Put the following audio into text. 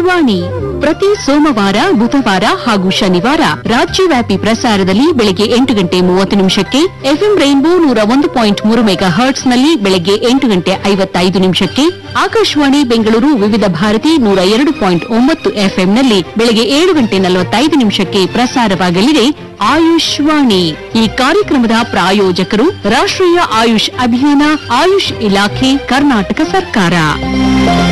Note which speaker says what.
Speaker 1: ವಾಣಿ ಪ್ರತಿ ಸೋಮವಾರ ಬುಧವಾರ ಹಾಗೂ ಶನಿವಾರ ರಾಜ್ಯವ್ಯಾಪಿ ಪ್ರಸಾರದಲ್ಲಿ ಬೆಳಗ್ಗೆ 8:30 ಎಫ್ಎಂ ರೈನ್ಬೋ 101.3 ಮೆಗಾ ಹರ್ಟ್ಸ್ನಲ್ಲಿ ಬೆಳಗ್ಗೆ 8:55 ಆಕಾಶವಾಣಿ ಬೆಂಗಳೂರು ವಿವಿಧ ಭಾರತಿ 102.9 ಎಫ್ಎಂನಲ್ಲಿ ಬೆಳಗ್ಗೆ 7:45 ಪ್ರಸಾರವಾಗಲಿದೆ ಆಯುಷ್ ವಾಣಿ. ಈ ಕಾರ್ಯಕ್ರಮದ ಪ್ರಾಯೋಜಕರು ರಾಷ್ಟ್ರೀಯ ಆಯುಷ್ ಅಭಿಯಾನ, ಆಯುಷ್ ಇಲಾಖೆ, ಕರ್ನಾಟಕ ಸರ್ಕಾರ.